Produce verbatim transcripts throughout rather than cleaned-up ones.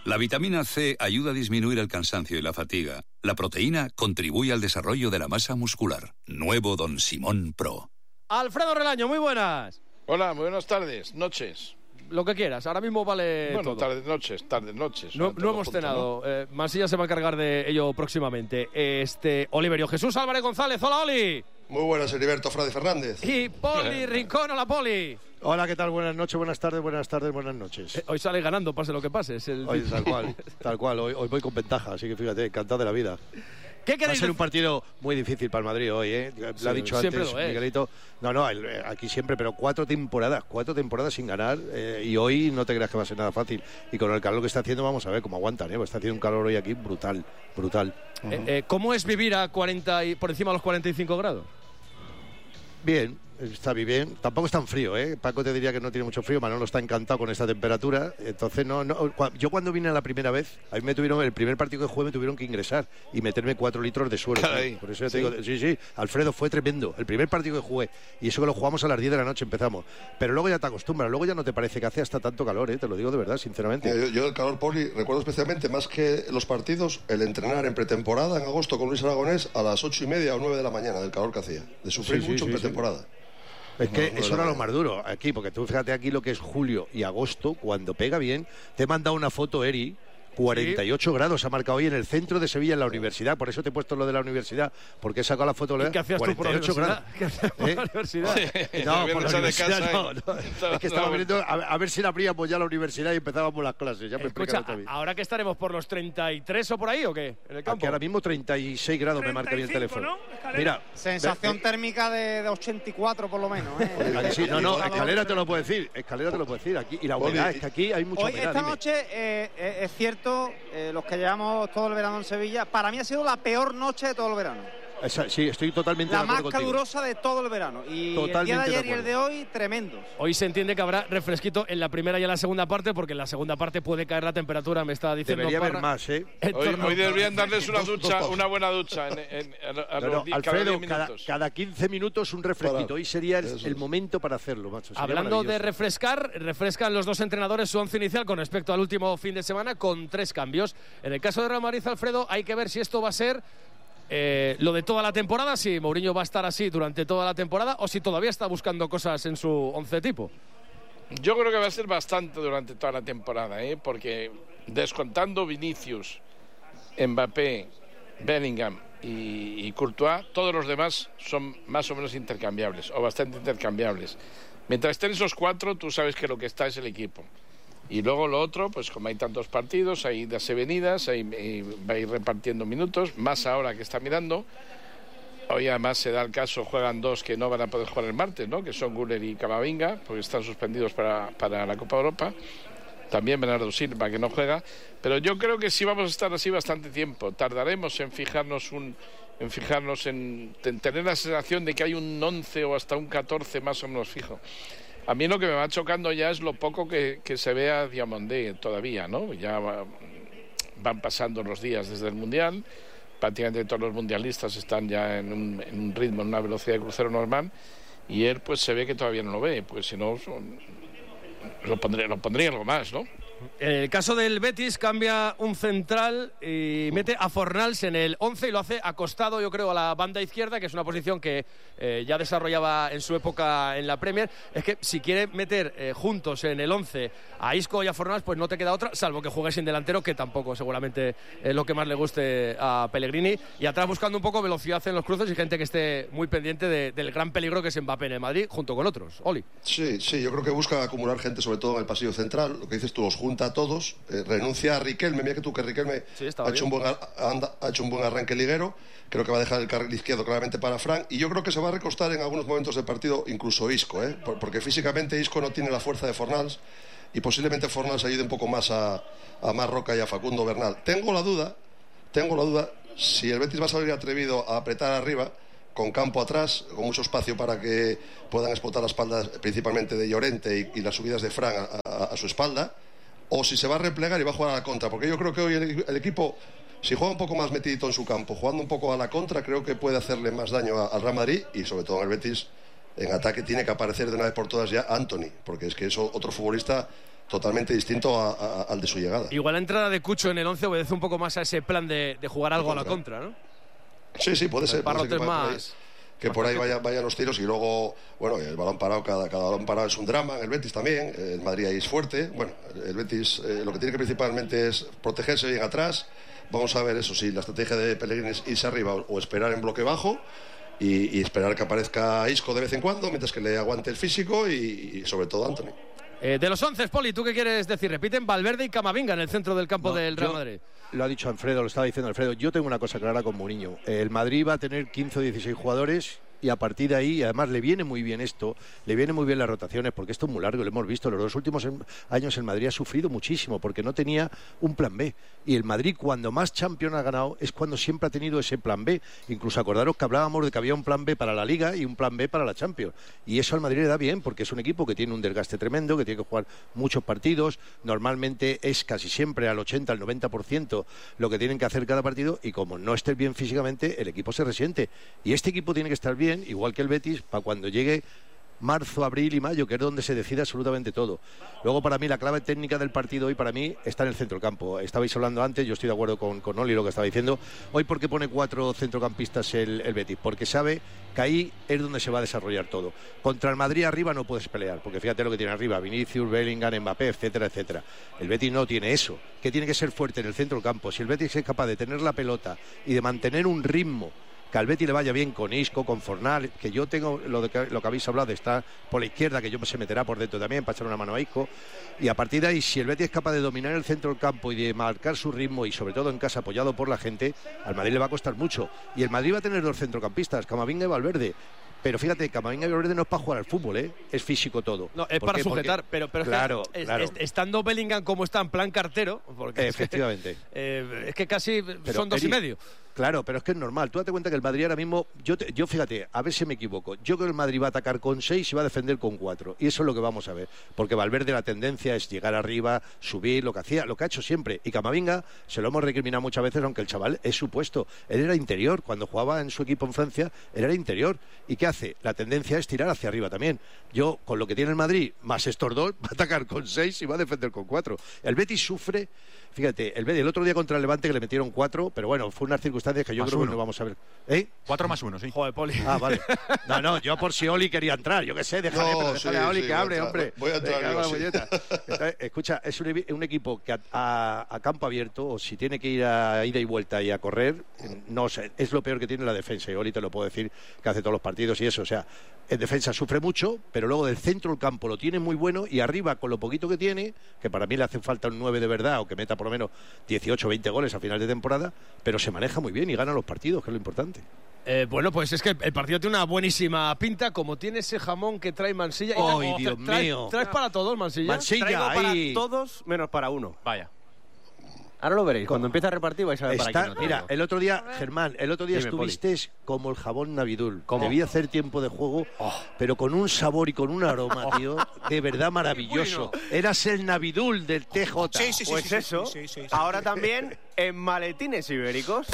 La vitamina C ayuda a disminuir el cansancio y la fatiga. La proteína contribuye al desarrollo de la masa muscular. Nuevo Don Simón Pro. Alfredo Relaño, muy buenas. Hola, muy buenas tardes, noches. Lo que quieras, ahora mismo vale bueno, todo. tardes, noches, tardes, noches. No, no hemos junto, cenado. ¿no? Eh, Mansilla se va a encargar de ello próximamente. Este, Oliverio Jesús Álvarez González, hola Oli. Muy buenas, Heriberto Frade Fernández. Y Poli Rincón, hola Poli. Hola, ¿qué tal? Buenas noches, buenas tardes, buenas tardes, buenas noches. Eh, hoy sale ganando, pase lo que pase. Es el... Hoy, tal cual, tal cual. Hoy, hoy voy con ventaja, así que fíjate, encantado de la vida. ¿Qué Va a ser un partido muy difícil para el Madrid hoy, ¿eh? Lo sí, ha dicho antes lo Miguelito. No, no, el, aquí siempre, pero cuatro temporadas, cuatro temporadas sin ganar. Eh, y hoy no te creas que va a ser nada fácil. Y con el calor que está haciendo, vamos a ver cómo aguantan, ¿eh? Está haciendo un calor hoy aquí brutal, brutal. Uh-huh. eh, eh, ¿Cómo es vivir a cuarenta y por encima de los cuarenta y cinco grados? Bien, está bien. Tampoco es tan frío, ¿eh? Paco te diría que no tiene mucho frío, Manolo está encantado con esta temperatura. Entonces, no, no. Yo cuando vine la primera vez, a mí me tuvieron, el primer partido que jugué me tuvieron que ingresar y meterme cuatro litros de suero. ¿Sí? Por eso yo te ¿Sí? digo, sí, sí, Alfredo, fue tremendo. El primer partido que jugué, y eso que lo jugamos a las diez de la noche empezamos. Pero luego ya te acostumbras, luego ya no te parece que hace hasta tanto calor, ¿eh? Te lo digo de verdad, sinceramente. Yo, yo el calor, Poli, recuerdo especialmente, más que los partidos, el entrenar en pretemporada en agosto con Luis Aragonés a las ocho y media o nueve de la mañana, del calor que hacía. De sufrir sí, sí, mucho sí, en pretemporada. Sí. Es que no, no eso era lo más duro aquí, porque tú fíjate aquí lo que es julio y agosto, cuando pega bien, te manda una foto Eri, cuarenta y ocho sí. grados ha marcado hoy en el centro de Sevilla, en la universidad. Por eso te he puesto lo de la universidad, porque he sacado la foto de ¿Y qué hacías cuarenta y ocho tú por la grados. ¿Qué hacías por ¿Eh? la universidad? No, por la universidad casa, no, no. Es que estaba viendo a, a ver si abríamos ya la universidad y empezábamos las clases. Ya me Escucha, ahora que estaremos por los treinta y tres o por ahí, ¿o qué? En el campo. Aquí ahora mismo treinta y seis grados me marca bien el teléfono. ¿No? Mira, sensación ve, térmica de, de ochenta y cuatro por lo menos. ¿eh? Sí, no, no, escalera te lo puedo decir. Escalera te lo puedo decir. Aquí, y la humedad, es que aquí hay mucha Hoy, humedad. Esta dime. noche eh, eh, es cierto, eh, los que llevamos todo el verano en Sevilla, para mí ha sido la peor noche de todo el verano. Esa, sí, estoy totalmente la de acuerdo más contigo. calurosa de todo el verano. Y totalmente el día de ayer de y el de hoy, tremendos. Hoy se entiende que habrá refresquito en la primera y en la segunda parte, porque en la segunda parte puede caer la temperatura, me está diciendo Debería Parra. haber más, ¿eh? Hoy, hoy deberían darles una ducha, una buena ducha en, en, en, a no, los, no, Alfredo, cada, cada, cada quince minutos un refresquito. Hoy sería el, el momento para hacerlo, macho. Hablando de refrescar, refrescan los dos entrenadores su once inicial con respecto al último fin de semana con tres cambios. En el caso de Real Madrid, Alfredo, hay que ver si esto va a ser Eh, lo de toda la temporada, si Mourinho va a estar así durante toda la temporada o si todavía está buscando cosas en su once tipo. Yo creo que va a ser bastante durante toda la temporada, ¿eh? Porque descontando Vinicius, Mbappé, Bellingham y, y Courtois, todos los demás son más o menos intercambiables o bastante intercambiables. Mientras estén esos cuatro, tú sabes que lo que está es el equipo. Y luego lo otro, pues como hay tantos partidos, hay idas y venidas, hay, hay, va a ir repartiendo minutos, más ahora que está mirando. Hoy además se da el caso, juegan dos que no van a poder jugar el martes, ¿no? Que son Güler y Camavinga, porque están suspendidos para, para la Copa Europa. También Bernardo Silva, que no juega. Pero yo creo que sí vamos a estar así bastante tiempo. Tardaremos en fijarnos un, en fijarnos en, en tener la sensación de que hay un once o hasta un catorce más o menos fijo. A mí lo que me va chocando ya es lo poco que, que se ve a Diamandé todavía, ¿no? Ya va, van pasando los días desde el Mundial, prácticamente todos los mundialistas están ya en un, en un ritmo, en una velocidad de crucero normal, y él pues se ve que todavía no lo ve, pues si no lo pondría, lo pondría algo más, ¿no? En el caso del Betis cambia un central y mete a Fornals en el once y lo hace acostado, yo creo, a la banda izquierda, que es una posición que eh, ya desarrollaba en su época en la Premier. Es que si quiere meter eh, juntos en el once a Isco y a Fornals, pues no te queda otra, salvo que juegue sin delantero, que tampoco seguramente es lo que más le guste a Pellegrini. Y atrás buscando un poco velocidad en los cruces y gente que esté muy pendiente de, del gran peligro que es Mbappé en el Madrid, junto con otros. Oli. Sí, sí, yo creo que busca acumular gente, sobre todo en el pasillo central. Lo que dices tú, los junta a todos, eh, renuncia a Riquelme. Mira que tú que Riquelme sí, ha, hecho un buen, anda, ha hecho un buen arranque liguero. Creo que va a dejar el carril izquierdo claramente para Fran, y yo creo que se va a recostar en algunos momentos del partido incluso Isco, ¿eh? porque físicamente Isco no tiene la fuerza de Fornals y posiblemente Fornals ayude un poco más a, a Marroca y a Facundo Bernal. Tengo la duda, tengo la duda si el Betis va a salir atrevido a apretar arriba con campo atrás, con mucho espacio para que puedan explotar la espalda principalmente de Llorente y, y las subidas de Fran a, a, a su espalda, o si se va a replegar y va a jugar a la contra, porque yo creo que hoy el, el equipo, si juega un poco más metidito en su campo, jugando un poco a la contra, creo que puede hacerle más daño a, al Real Madrid y sobre todo en el Betis en ataque tiene que aparecer de una vez por todas ya Antony, porque es que es otro futbolista totalmente distinto a, a, al de su llegada. Igual la entrada de Cucho en el once obedece un poco más a ese plan de, de jugar algo a la contra, ¿no? Sí, sí, puede ser. Puede ser que más... que por ahí vayan vaya los tiros y luego, bueno, el balón parado, cada, cada balón parado es un drama. En el Betis también, el Madrid ahí es fuerte. Bueno, el Betis eh, lo que tiene que principalmente es protegerse bien atrás. Vamos a ver eso, si la estrategia de Pellegrini es irse arriba o esperar en bloque bajo y, y esperar que aparezca Isco de vez en cuando, mientras que le aguante el físico y, y sobre todo Antony. Eh, de los once, Poli, ¿tú qué quieres decir? Repiten Valverde y Camavinga en el centro del campo no, del Real Madrid. Lo ha dicho Alfredo, lo estaba diciendo Alfredo. Yo tengo una cosa clara con Mourinho. El Madrid va a tener quince o dieciséis jugadores y a partir de ahí, además le viene muy bien esto, le viene muy bien las rotaciones, porque esto es muy largo, lo hemos visto. Los dos últimos años el Madrid ha sufrido muchísimo porque no tenía un plan B. Y el Madrid, cuando más Champions ha ganado, es cuando siempre ha tenido ese plan B. Incluso acordaros que hablábamos de que había un plan B para la Liga y un plan B para la Champions. Y eso al Madrid le da bien, porque es un equipo que tiene un desgaste tremendo, que tiene que jugar muchos partidos. Normalmente es casi siempre al ochenta, al noventa por ciento lo que tienen que hacer cada partido, y como no estés bien físicamente, el equipo se resiente. Y este equipo tiene que estar bien, igual que el Betis, para cuando llegue marzo, abril y mayo, que es donde se decide absolutamente todo. Luego, para mí, la clave técnica del partido hoy, para mí, está en el centro del campo. Estabais hablando antes, yo estoy de acuerdo con, con Oli, lo que estaba diciendo. Hoy, ¿por qué pone cuatro centrocampistas el, el Betis? Porque sabe que ahí es donde se va a desarrollar todo. Contra el Madrid arriba no puedes pelear, porque fíjate lo que tiene arriba, Vinicius, Bellingham, Mbappé, etcétera, etcétera. El Betis no tiene eso, que tiene que ser fuerte en el centro del campo. Si el Betis es capaz de tener la pelota y de mantener un ritmo, que al Betis le vaya bien con Isco, con Fornal, que yo tengo lo, de que, lo que habéis hablado de estar por la izquierda, que yo se meterá por dentro también para echar una mano a Isco, y a partir de ahí, si el Betis es capaz de dominar el centro del campo y de marcar su ritmo, y sobre todo en casa apoyado por la gente, al Madrid le va a costar mucho. Y el Madrid va a tener dos centrocampistas, Camavinga y Valverde. Pero fíjate, Camavinga y Valverde no es para jugar al fútbol, ¿eh? Es físico todo. No, es para qué? sujetar, porque, pero, pero claro, es, claro. Es, estando Bellingham como está en plan cartero, porque efectivamente. Es que, eh, es que casi pero, son dos Eri, y medio. Claro, pero es que es normal. Tú date cuenta que el Madrid ahora mismo, yo, te, yo fíjate, a ver si me equivoco, yo creo que el Madrid va a atacar con seis y va a defender con cuatro. Y eso es lo que vamos a ver. Porque Valverde, la tendencia es llegar arriba, subir, lo que hacía, lo que ha hecho siempre. Y Camavinga se lo hemos recriminado muchas veces, aunque el chaval es su puesto. Él era interior. Cuando jugaba en su equipo en Francia, él era interior. ¿Y qué hace? La tendencia es tirar hacia arriba también. Yo, con lo que tiene el Madrid, más estos dos, va a atacar con seis y va a defender con cuatro. El Betis sufre. Fíjate, el Betis el otro día contra el Levante que le metieron cuatro, pero bueno, fue unas circunstancias que yo más creo uno. que no vamos a ver. ¿Eh? Cuatro más uno, sí. Joder, Poli. Ah, vale. No, no, yo por si Oli quería entrar, yo qué sé, déjale, No, pero déjale sí, a Oli sí, que voy a abre, entrar, hombre. voy a entrar Venga, yo, la sí. muñeca. Entonces, escucha, es un, un equipo que a, a, a campo abierto, o si tiene que ir a ida y vuelta y a correr, no sé, es lo peor que tiene la defensa. Y Oli te lo puedo decir, que hace todos los partidos y eso, o sea, en defensa sufre mucho, pero luego del centro del campo lo tiene muy bueno, y arriba, con lo poquito que tiene, que para mí le hace falta un nueve de verdad, o que meta por lo menos dieciocho o veinte goles a final de temporada, pero se maneja muy bien y gana los partidos, que es lo importante. Eh, bueno, pues es que el partido tiene una buenísima pinta, como tiene ese jamón que trae Mansilla. ¡Ay, y, Dios traes, mío! ¿Traes para todos, Mansilla? Mansilla, Traigo ahí. para todos menos para uno. Vaya. Ahora lo veréis, cuando empiece a repartir vais a ver Está, para quién no mira, traigo. el otro día, Germán, el otro día Dime, estuviste como el jabón Navidul. ¿Cómo? Debía hacer tiempo de juego, oh. pero con un sabor y con un aroma, tío, de verdad maravilloso. Bueno. Eras el Navidul del T J. Sí, sí, sí. Pues sí, eso, sí, sí, sí, sí. ahora también en maletines ibéricos.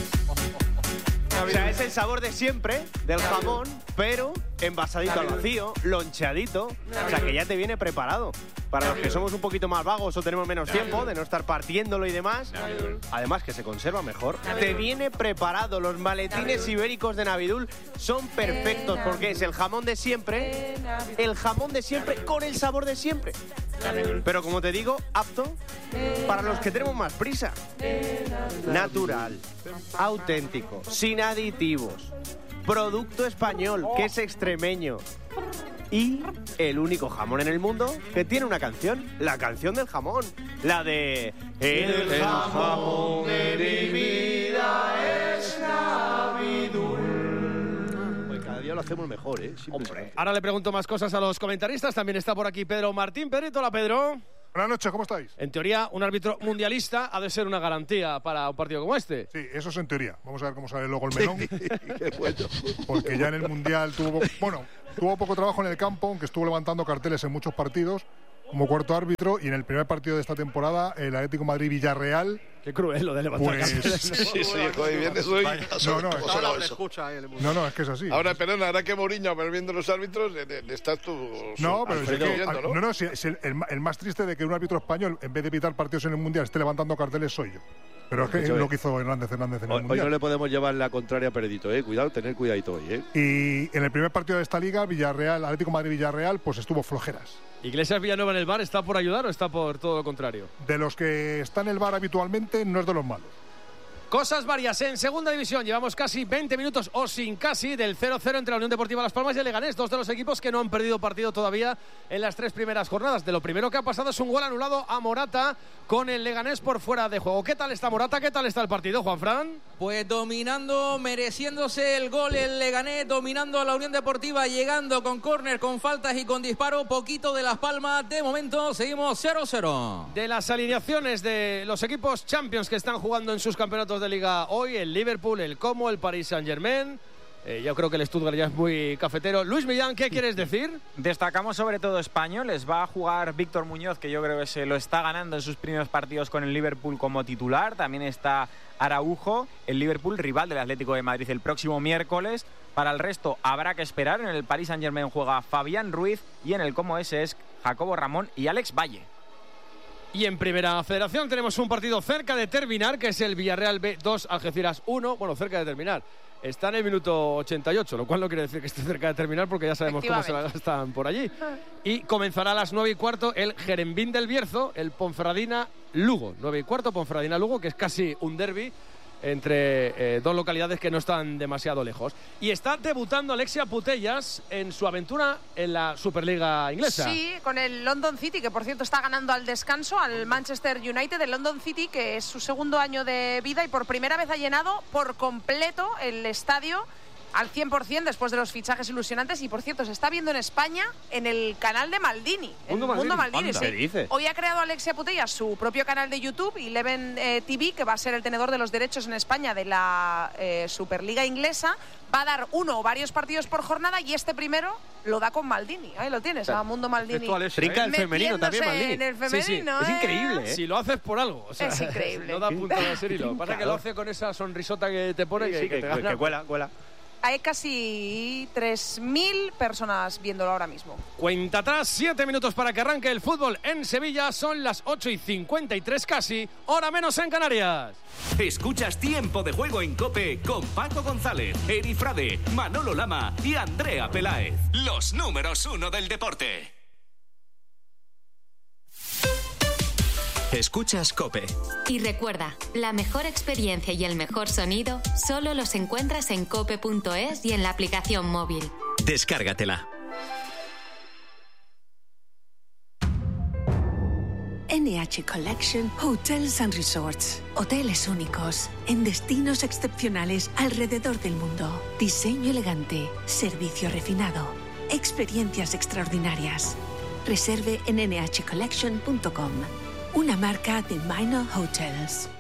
O sea, es el sabor de siempre del jamón, pero envasadito al vacío, loncheadito. O sea, que ya te viene preparado. Para los que somos un poquito más vagos o tenemos menos tiempo de no estar partiéndolo y demás, además que se conserva mejor, te viene preparado. Los maletines ibéricos de Navidul son perfectos porque es el jamón de siempre, el jamón de siempre con el sabor de siempre. Pero como te digo, apto para los que tenemos más prisa. Natural, auténtico, sin aditivos, producto español, que es extremeño. Y el único jamón en el mundo que tiene una canción, la canción del jamón, la de El jamón de mi vida es Navidul. Pues cada día lo hacemos mejor, ¿eh? Hombre. Ahora le pregunto más cosas a los comentaristas. También está por aquí Pedro Martín. Pedrito, hola Pedro. Buenas noches, ¿cómo estáis? En teoría, un árbitro mundialista ha de ser una garantía para un partido como este. Sí, eso es en teoría. Vamos a ver cómo sale luego el melón. Qué bueno. Porque ya en el Mundial tuvo, bueno, tuvo poco trabajo en el campo, aunque estuvo levantando carteles en muchos partidos, como cuarto árbitro, y en el primer partido de esta temporada, el Atlético Madrid-Villarreal. Qué cruel lo de levantar Pues, carteles. Sí, sí, hoy vienes hoy. No, no, ¿Cómo es, será Ahora eso? escucha el no, no, es que es así. Ahora, perdona, ahora que Mourinho va viendo los árbitros, le, le estás tú. No, pero es que, viendo, no, no, si- si el, el ma- el más triste de que un árbitro español, en vez de pitar partidos en el Mundial, esté levantando carteles, soy yo. Pero es que es lo que hizo Hernández Hernández en el Hoy, hoy Mundial. no le podemos llevar la contraria a Peredito, ¿eh? Cuidado, tener cuidadito hoy, ¿eh? Y en el primer partido de esta liga, Villarreal, Atlético Madrid-Villarreal, pues estuvo flojeras. Iglesias Villanueva en el bar, ¿está por ayudar o está por todo lo contrario? De los que están en el bar habitualmente, no es de los malos. Cosas varias en segunda división. Llevamos casi veinte minutos o sin casi del cero cero entre la Unión Deportiva Las Palmas y el Leganés, dos de los equipos que no han perdido partido todavía en las tres primeras jornadas. De lo primero que ha pasado es un gol anulado a Morata con el Leganés por fuera de juego. ¿Qué tal está Morata? ¿Qué tal está el partido, Juanfran? Pues dominando, mereciéndose el gol el Leganés, dominando a la Unión Deportiva, llegando con córner, con faltas y con disparo, poquito de Las Palmas. De momento seguimos cero cero. De las alineaciones de los equipos Champions que están jugando en sus campeonatos de Liga hoy, el Liverpool, el Como, el Paris Saint-Germain. Eh, yo creo que el Stuttgart ya es muy cafetero. Luis Millán, ¿qué quieres decir? Destacamos sobre todo españoles. Va a jugar Víctor Muñoz, que yo creo que se lo está ganando en sus primeros partidos con el Liverpool como titular. También está Araujo, el Liverpool rival del Atlético de Madrid el próximo miércoles. Para el resto habrá que esperar. En el Paris Saint-Germain juega Fabián Ruiz y en el Como ese es Jacobo Ramón y Alex Valle. Y en Primera Federación tenemos un partido cerca de terminar, que es el Villarreal B dos, Algeciras uno. Bueno, cerca de terminar. Está en el minuto ochenta y ocho, lo cual no quiere decir que esté cerca de terminar porque ya sabemos cómo se la gastan por allí. Y comenzará a las nueve y cuarto el Jerembín del Bierzo, el Ponferradina-Lugo. nueve y cuarto, Ponferradina-Lugo, que es casi un derbi entre eh, dos localidades que no están demasiado lejos. Y está debutando Alexia Putellas en su aventura en la Superliga inglesa. Sí, con el London City, que por cierto está ganando al descanso al Manchester United. El London City, que es su segundo año de vida y por primera vez ha llenado por completo el estadio al cien por cien después de los fichajes ilusionantes. Y por cierto, se está viendo en España en el canal de Maldini. Mundo el Mundo Maldini. Maldini, Anda, sí. ¿qué dices? Hoy ha creado Alexia Putellas su propio canal de YouTube, Eleven eh, T V, que va a ser el tenedor de los derechos en España de la eh, Superliga inglesa. Va a dar uno o varios partidos por jornada y este primero lo da con Maldini. Ahí lo tienes, a Mundo Maldini. Trinca el femenino también, Maldini. En el femenino, Sí, sí. Es ¿eh? increíble, ¿eh? Si lo haces por algo. O sea, Es increíble. No da punto de ser hilo. Lo que pasa es que lo hace con esa sonrisota que te pone, que, Sí, que que, te que, gana. que cuela, cuela. Hay casi tres mil personas viéndolo ahora mismo. Cuenta atrás, siete minutos para que arranque el fútbol en Sevilla. Son las ocho y cincuenta y tres casi, hora menos en Canarias. Escuchas Tiempo de Juego en COPE con Paco González, Eri Frade, Manolo Lama y Andrea Peláez. Los números uno del deporte. Escuchas COPE. Y recuerda, la mejor experiencia y el mejor sonido solo los encuentras en cope punto es y en la aplicación móvil. Descárgatela. N H Collection Hotels and Resorts. Hoteles únicos, en destinos excepcionales alrededor del mundo. Diseño elegante, servicio refinado, experiencias extraordinarias. Reserve en ene hache collection punto com. Una marca de Minor Hotels.